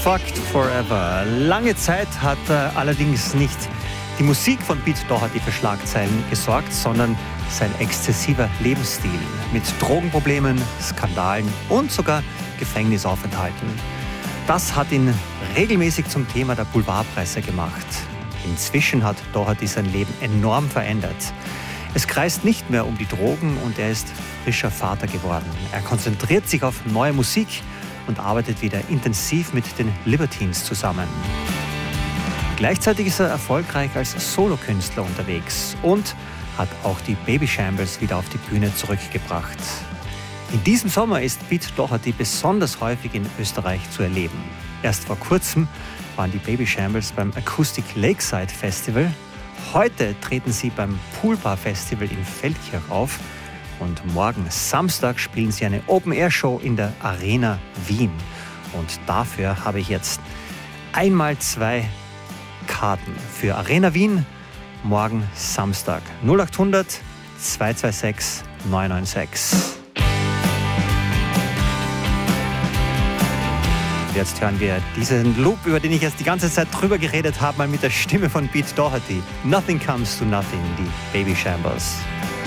Fucked Forever. Lange Zeit hat allerdings nicht die Musik von Pete Doherty für Schlagzeilen gesorgt, sondern sein exzessiver Lebensstil mit Drogenproblemen, Skandalen und sogar Gefängnisaufenthalten. Das hat ihn regelmäßig zum Thema der Boulevardpresse gemacht. Inzwischen hat Doherty sein Leben enorm verändert. Es kreist nicht mehr um die Drogen und er ist frischer Vater geworden. Er konzentriert sich auf neue Musik und arbeitet wieder intensiv mit den Libertines zusammen. Gleichzeitig ist er erfolgreich als Solokünstler unterwegs und hat auch die Babyshambles wieder auf die Bühne zurückgebracht. In diesem Sommer ist Pete Doherty besonders häufig in Österreich zu erleben. Erst vor kurzem waren die Babyshambles beim Acoustic Lakeside Festival. Heute treten sie beim Poolbar Festival in Feldkirch auf. Und morgen Samstag spielen sie eine Open-Air-Show in der Arena Wien. Und dafür habe ich jetzt einmal 2 Karten für Arena Wien. Morgen Samstag 0800 226 996. Jetzt hören wir diesen Loop, über den ich jetzt die ganze Zeit drüber geredet habe, mal mit der Stimme von Pete Doherty. Nothing Comes to Nothing, die Babyshambles.